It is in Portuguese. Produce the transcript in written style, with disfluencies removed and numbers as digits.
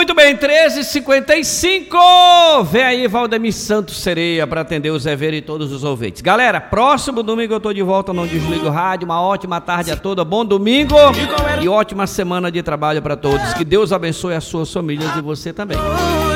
Muito bem, 13h55. Vem aí Valdemir Santos Sereia para atender o Zé Veira e todos os ouvintes. Galera, próximo domingo eu tô de volta, não desliga o rádio. Uma ótima tarde a toda, bom domingo e ótima semana de trabalho para todos. Que Deus abençoe as suas famílias e você também.